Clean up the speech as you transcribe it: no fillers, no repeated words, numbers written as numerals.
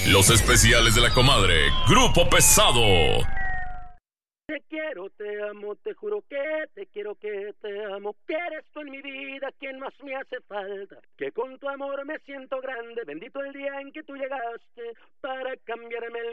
Los especiales de la comadre, Grupo Pesado. Te quiero, te amo, te juro que te quiero, que te amo, que eres tú en mi vida quien más me hace falta, que con tu amor me siento grande, bendito el día en que tú llegaste para cambiarme el